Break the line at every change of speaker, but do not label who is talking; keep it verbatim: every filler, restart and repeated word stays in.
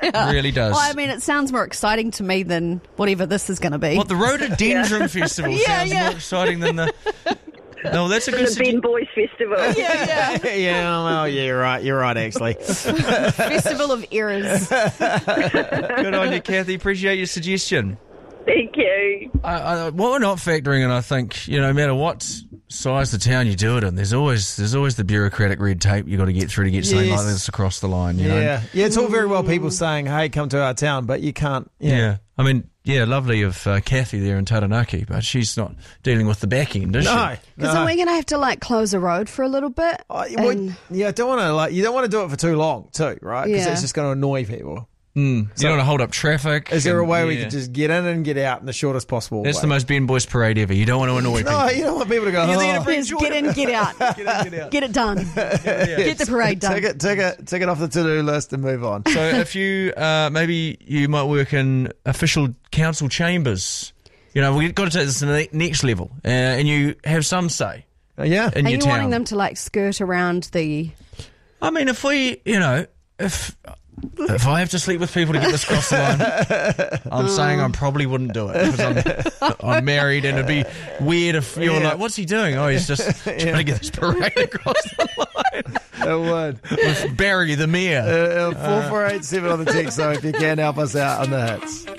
Yeah.
Really does.
Well, I mean, it sounds more exciting to me than whatever this is going to be.
What, the Rhododendron yeah. Festival
yeah,
sounds
yeah.
more exciting than the... No, that's a good...
The Ben Boys Festival.
Yeah, yeah.
yeah, well, yeah, you're right. You're right, actually.
Festival of Errors.
Good on you, Kathy. Appreciate your suggestion.
Thank you.
I, I, what we're not factoring in, I think, you know, no matter what size the town you do it in, there's always there's always the bureaucratic red tape you got to get through to get something
Yes.
like this across the line. You know?
Yeah, yeah. It's all very well people saying, "Hey, come to our town," but you can't. Yeah,
Yeah. I mean, yeah, lovely of uh, Kathy there in Taranaki, but she's not dealing with the back end, is
no,
she?
Because
no.
then we're going to have to like close a road for a little bit.
Oh, well,
and-
yeah, don't want to like you don't want to do it for too long, too, right? Because
Yeah.
it's just going to annoy people.
Mm.
So-
you don't want to hold up traffic.
Is there a
and-
way we
yeah.
could just get in and get out in the shortest possible
That's
way?
the most Ben Boys parade ever. You don't want to annoy people.
No, you don't want people to go.
You're there to
"Oh."
bring
Yes,
joy
get
to-
in, get out.
Get in, get out.
Get it done. Get the parade done.
Take it, take it, take it off the to-do list and move on.
So if you, uh, maybe you might work in official council chambers. You know, we've got to take this to the next level. Uh, and you have some say
Uh, yeah,
in
Are
your
you
town.
wanting them to like skirt around the...
I mean, if we, you know, if if I have to sleep with people to get this across the line, I'm saying I probably wouldn't do it because I'm, I'm married, and it'd be weird if you were
Yeah.
like, "What's he doing?" Oh, he's just trying to get this parade across the line
it would.
with Barry the mayor.
Uh, four four eight seven on the text, though, if you can help us out on the hits.